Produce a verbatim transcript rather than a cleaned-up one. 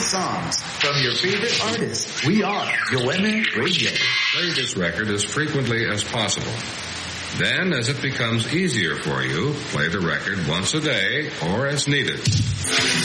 songs from your favorite artists. We are U M A Radio. Play this record as frequently as possible. Then, as it becomes easier for you, play the record once a day or as needed.